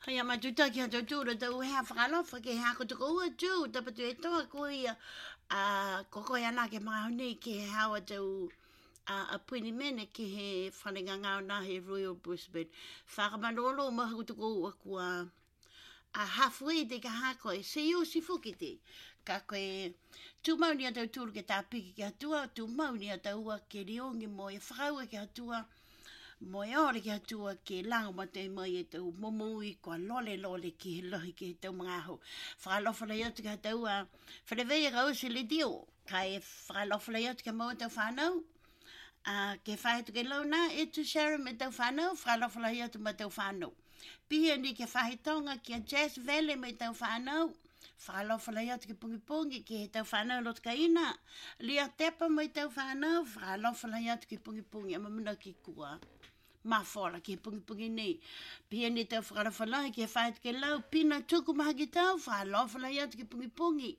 Hei ama tuta ki hata tūra tau hea whakalofa ke hea koto ua tū, tapatu e toa ko ia koko ana ke mahoni ke he hawa tau a puini mene ke he whanenga ngāo nā he Royal Brisbane. Whakamanolo maha koto ua kua a halfway te ka hako e se o si fuki te. Ka koe tū mauni a tau tūru ke tā piki ke hatua, tū mauni a tau ua ke riongi mo e whakaua ke hatua, mo e ore ki atua ke lango ma te mai e tau momoi kua lole lole ki he lohi ki he tau mga aho. Whakalofala i atu ki tau a whanewei ka usi le dio. Ka e whakalofala i atu ki maua tau whanau. Ke whahetu ke launa e tu share me tau whanau. Whakalofala i atu ma tau whanau. Pihia ni ke whahetonga ki a Jazz Valley me tau whanau. Whakalofala i atu ki pungi pungi ki he tau whanau lot ka ina. Lia tepa me tau whanau. Whakalofala i atu ki pungi pungi a mamuna ki kua. Mafora ki pungi pungi nei. Pia ni tau whakarawhalahi ki whaet ke lau. Pina tuku maha ki tau whakalofala atu ki pungi pungi.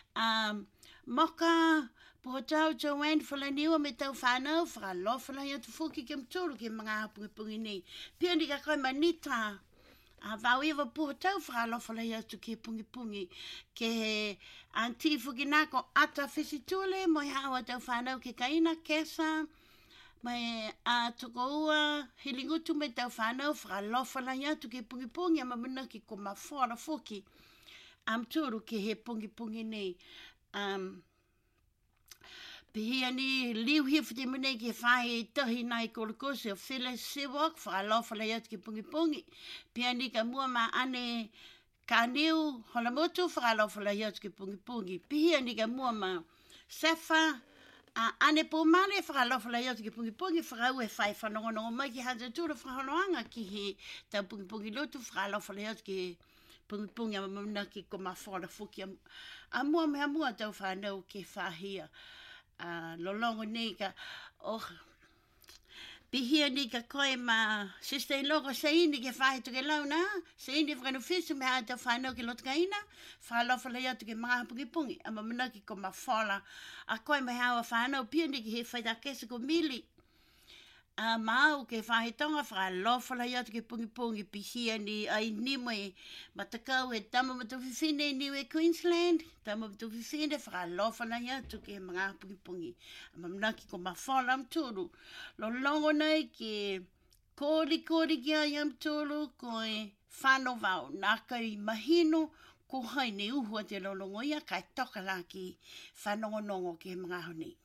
Moka poho tau Joanne whalaniwa me tau whanau. Whakalofala atu fuki ke mtoro ki mga pungi pungi nei. Pia ni ka koe manita. Vau iwa poho tau whakalofala atu ki pungi pungi. Ke he anti fuki nako ata fisitule mo hawa tau whanau ke kaina kesa. Mai toko ua hilingutu me tau whanau whakalofala atu ki pungi pungi ama muna ki ko mawhora fuki tūru ki he pungi pungi nei. Pihia ni liu hifti mune ki whae tahi nai kolokosi o Phyllis Sewak whakalofala atu ki pungi pungi. Pihia ni ka mua ma ane ka niu holamotu whakalofala atu ki pungi pungi. Pihia ni ka mua ma Safa ane po male whakalofala atu ki pungi pungi whakau e whai whanongonongo mai ki hata tūra whakanoanga ki he tau pungi pungi lotu whakalofala atu ki pungi pungi a mamuna ki ko mawhora fuki a mua mea mua tau whanau ke whahia lolongo nei ka pihia ni ka koe ma sister-in-law ko Saini ke whahetu ke launa. Saini whakanufisu me haa tau whanau ki lotkaina. Whakalofala atu ke mga pungi pungi. A mamuna ki ko mawhala. A koe me hawa whanau pia ni ki he whaitakesa ko mili. Mau ke whahetonga whakalofala atu ke pungi pungi. Pihia ni ai niwe matakau e tama matawhiwhine niwe Queensland. Tama matawhiwhine whakalofala atu ke mga pungi pungi. A mamuna ki ko mawhala mturu. Lolongo nei ke kori ki ai mturu koe whano vau. Naka i mahino ko hai ne uhua te lolongo ia kai toka la ki whanongonongo ke mga honi.